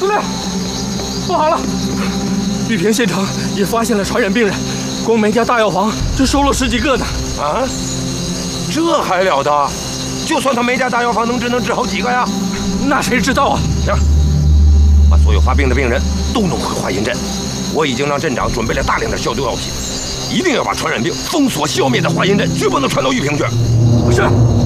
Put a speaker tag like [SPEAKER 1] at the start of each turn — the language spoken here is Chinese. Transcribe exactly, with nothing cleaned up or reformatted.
[SPEAKER 1] 司令，不好了！玉屏县城也发现了传染病人，光梅家大药房就收了十几个呢。
[SPEAKER 2] 啊，这还了得？就算他梅家大药房能治，能治好几个呀？
[SPEAKER 1] 那谁知道啊？
[SPEAKER 2] 行，把所有发病的病人都弄回化验站。我已经让镇长准备了大量的消毒药品，一定要把传染病封锁消灭在化验站，绝不能传到玉屏去。
[SPEAKER 1] 是。